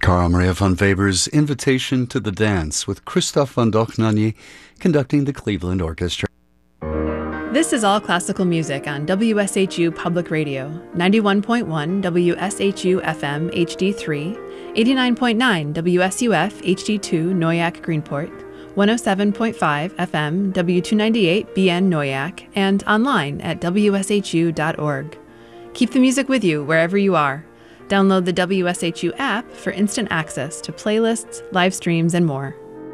Carl Maria von Weber's Invitation to the Dance with Christoph von Dohnanyi conducting the Cleveland Orchestra. This is All Classical Music on WSHU Public Radio, 91.1 WSHU FM HD3, 89.9 WSUF HD2 Noyak Greenport, 107.5 FM W298 BN Noyak, and online at WSHU.org. Keep the music with you wherever you are. Download the WSHU app for instant access to playlists, live streams, and more.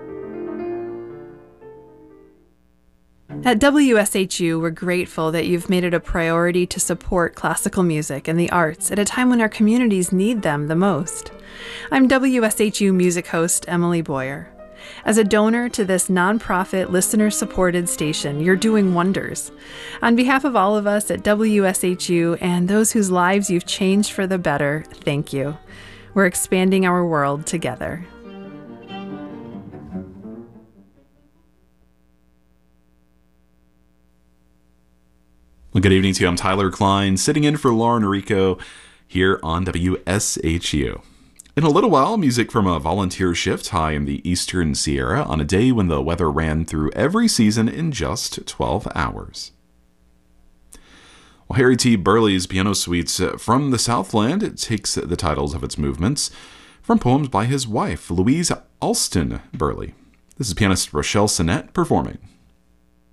At WSHU, we're grateful that you've made it a priority to support classical music and the arts at a time when our communities need them the most. I'm WSHU music host Emily Boyer. As a donor to this nonprofit, listener-supported station, you're doing wonders. On behalf of all of us at WSHU and those whose lives you've changed for the better, thank you. We're expanding our world together. Well, good evening to you. I'm Tyler Klein, sitting in for Lauren Rico here on WSHU. In a little while, music from a volunteer shift high in the Eastern Sierra on a day when the weather ran through every season in just 12 hours. Well, Harry T. Burleigh's Piano Suites from the Southland takes the titles of its movements from poems by his wife, Louise Alston Burleigh. This is pianist Rochelle Sinnett performing.